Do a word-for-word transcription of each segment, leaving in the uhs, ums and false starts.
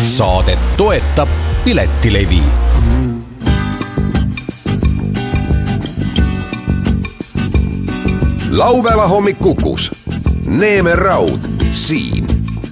Saadet toetab Piletilevi. Laupäeva hommik Kukus. Neeme Raud siin.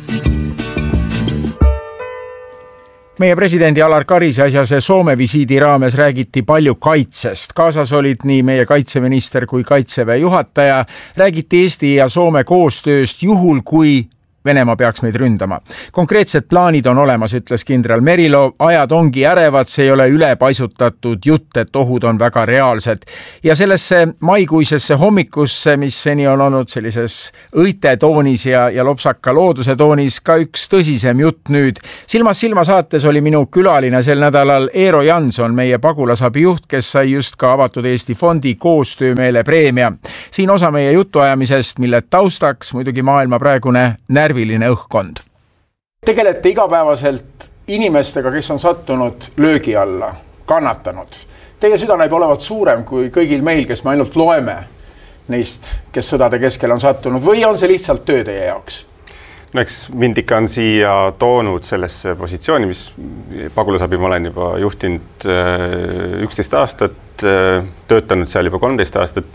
Meie presidendi Alar Karise asjase Soome visiidi raames räägiti palju kaitsest. Kaasas olid nii meie kaitseminister kui kaitseväe juhataja. Räägiti Eesti ja Soome koostööst juhul, kui Venemaa peaks meid ründama. Konkreetsed plaanid on olemas, ütles kindral Merilo. Ajad ongi ärevad, see ei ole ülepaisutatud jutt, et ohud on väga reaalsed. Ja sellesse maikuisesse hommikusse, mis seni on olnud sellises õite toonis ja, ja lopsaka looduse toonis, ka üks tõsisem jutt nüüd. Silmas silma saates oli minu külaline sel nädalal Eero Janson, meie pagulasabi juht, kes sai just ka Avatud Eesti fondi koostöömeele preemia. Siin osa meie jutuajamisest, mille taustaks muidugi maailma praegune närv õhkkond. Tegelete igapäevaselt inimestega, kes on sattunud löögi alla, kannatanud. Teie süda näib olevat suurem kui kõigil meil, kes me ainult loeme neist, kes sõdade keskel on sattunud, või on see lihtsalt töö teie jaoks? No eks mind ikka on siia toonud sellesse positsiooni, mis pagulasabi ma olen juba juhtinud üksteist aastat, töötanud seal juba kolmteist aastat,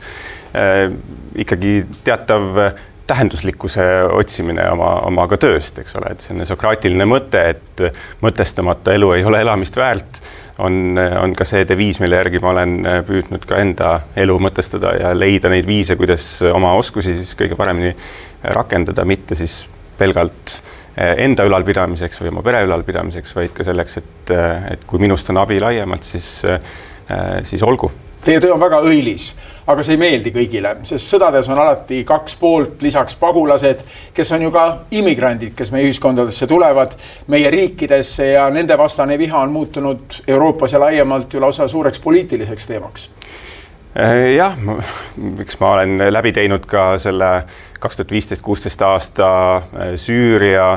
ikkagi teatav tähenduslikkuse otsimine oma, oma ka tööst, eks ole, et see on sokraatiline mõte, et mõtestamata elu ei ole elamist väärt, on, on ka see deviis, mille järgi ma olen püüdnud ka enda elu mõtestada ja leida neid viise, kuidas oma oskusi siis kõige paremini rakendada, mitte siis pelgalt enda ülalpidamiseks või oma pere ülalpidamiseks, vaid ka selleks, et, et kui minust on abi laiemalt, siis, siis olgu. Teie töö on väga õilis, aga see ei meeldi kõigile, sest sõdades on alati kaks poolt, lisaks pagulased, kes on ju ka immigrandid, kes meie ühiskondadesse tulevad, meie riikidesse ja nende vastane viha on muutunud Euroopas ja laiemalt ju lausa suureks poliitiliseks teemaks. Jah, miks ma olen läbi teinud ka selle kaks tuhat viisteist kuusteist aasta Süüria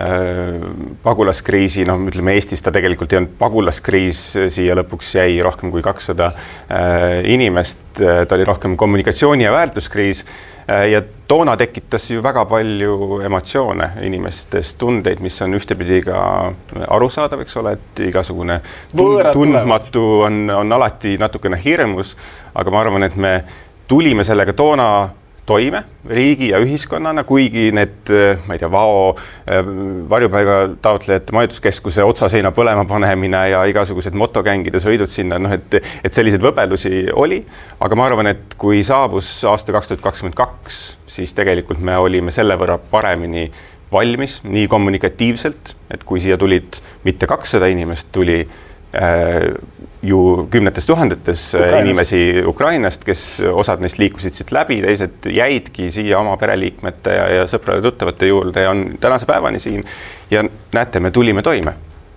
pagulaskriisi, no ütleme Eestis ta tegelikult ei olnud pagulaskriis, siia lõpuks jäi rohkem kui kakssada inimest, ta oli rohkem kommunikatsiooni- ja väärtuskriis ja toona tekitas ju väga palju emotsioone inimestes, tundeid, mis on ühtepidi ka arusaadav, eks ole, et igasugune tundmatu on, on alati natukene hirmus, aga ma arvan, et me tulime sellega toona toime riigi ja ühiskonnana, kuigi need, ma ei tea, V A O varjupaiga taotlejate majutuskeskuse otsaseina põlema panemine ja igasugused motogängide sõidud sinna, noh, et, et selliseid võbelusi oli, aga ma arvan, et kui saabus aasta kaks tuhat kakskümmend kaks, siis tegelikult me olime selle võrra paremini valmis, nii kommunikatiivselt, et kui siia tulid mitte kakssada inimest, tuli äh, ju kümnetes tuhandetes Ukrainast. Inimesi Ukrainast, kes osad neist liikusid siit läbi, teised jäidki siia oma pereliikmete ja, ja sõprade tuttavate juurde ja on tänase päevani siin ja näete, me tulime toime.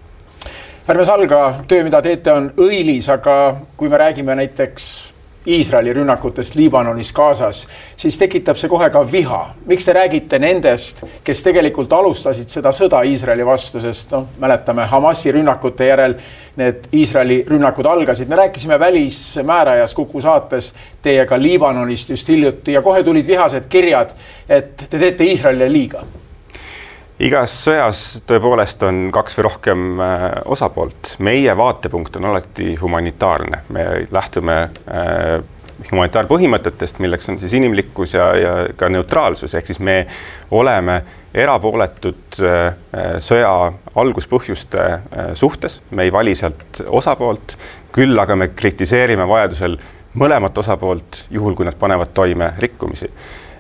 Ärme salga, töö, mida teete, on õilis, aga kui me räägime näiteks Iisraeli rünnakutest Liibanonis Gaasas, siis tekitab see kohe ka viha. Miks te räägite nendest, kes tegelikult alustasid seda sõda Iisraeli vastu, sest no, mäletame Hamasi rünnakute järel need Iisraeli rünnakud algasid. Me rääkisime välismäärajas Kuku saates teiega Liibanonist just hiljuti ja kohe tulid vihased kirjad, et te teete Iisraelile liiga. Igas sõjas tõepoolest on kaks või rohkem osapoolt. Meie vaatepunkt on alati humanitaarne. Me lähtume humanitaarpõhimõtetest, milleks on siis inimlikkus ja, ja ka neutraalsus. Ehk siis me oleme erapooletud sõja alguspõhjuste suhtes. Me ei vali sealt osapoolt, küll aga me kritiseerime vajadusel mõlemat osapoolt, juhul kui nad panevad toime rikkumisi.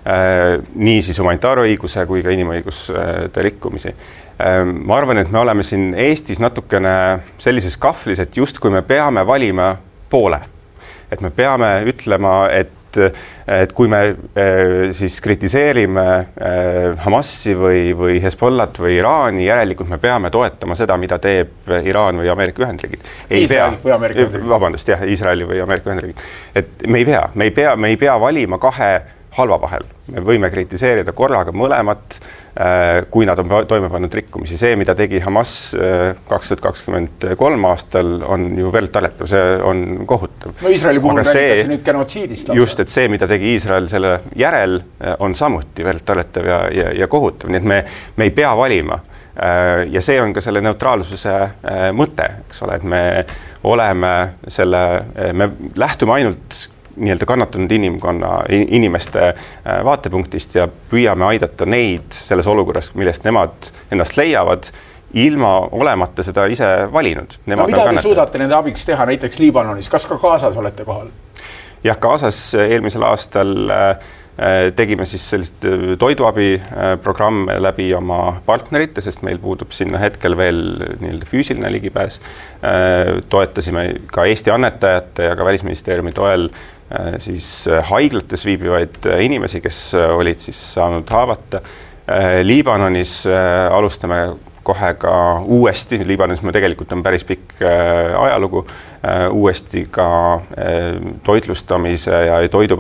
Nii siis humanitaarõiguse kui ka inimõiguste rikkumisi. Ma arvan, et me oleme siin Eestis natukene sellises kahvlis, et just kui me peame valima poole, et me peame ütlema, et, et kui me siis kritiseerime Hamasi või, või Hezbollat või Iraani, järelikult me peame toetama seda, mida teeb Iraan või Ameerika Ühendriigid. Ei Iisrael pea, või Ameerika Ühendriigid. Vabandust, jah, Iisraeli või Ameerika Ühendriigid. Et me ei pea, me ei pea, me ei pea valima kahe halva vahel. Me võime kritiseerida korraga mõlemat, kui nad on toime pannud rikkumisi. See, mida tegi Hamas kaks tuhat kakskümmend kolm aastal, on ju verd taletav, see on kohutav. No Iisraeli puhul räägitakse nüüd genotsiidist. Just, et see, mida tegi Iisrael selle järel, on samuti verd taletav ja, ja, ja kohutav. Nii et me, me ei pea valima. ja see on ka selle neutraalsuse mõte, eks ole, et me oleme selle, me lähtume ainult nii-öelda kannatanud inimkonna, inimeste vaatepunktist ja püüame aidata neid selles olukorras, millest nemad ennast leiavad, ilma olemata seda ise valinud. No, mida te suudate nende abiks teha näiteks Liibanonis? Kas ka Gazas olete kohal? Jah, Gazas eelmisel aastal tegime siis sellist toiduabi programme läbi oma partnerite, sest meil puudub sinna hetkel veel nii-öelda füüsiline ligipääs. Toetasime ka Eesti annetajate ja ka Välisministeeriumi toel siis haiglates viibivaid inimesi, kes olid siis saanud haavata. Liibanonis alustame kohe ka uuesti, Liibanonis me tegelikult on päris pikk ajalugu, uuesti ka toitlustamise ja toidu